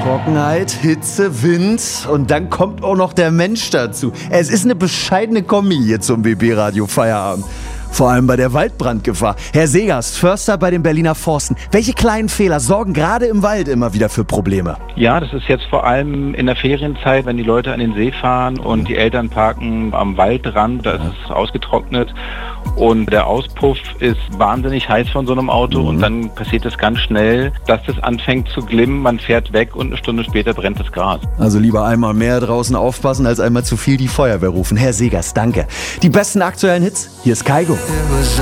Trockenheit, Hitze, Wind und dann kommt auch noch der Mensch dazu. Es ist eine bescheidene Kombi hier zum BB-Radio Feierabend. Vor allem bei der Waldbrandgefahr. Herr Segers, Förster bei den Berliner Forsten. Welche kleinen Fehler sorgen gerade im Wald immer wieder für Probleme? Ja, das ist jetzt vor allem in der Ferienzeit, wenn die Leute an den See fahren und die Eltern parken am Waldrand, da ist es ausgetrocknet und der Auspuff ist wahnsinnig heiß von so einem Auto und dann passiert es ganz schnell, dass es anfängt zu glimmen, man fährt weg und eine Stunde später brennt das Gras. Also lieber einmal mehr draußen aufpassen, als einmal zu viel die Feuerwehr rufen. Herr Segers, danke. Die besten aktuellen Hits, hier ist Kaigo.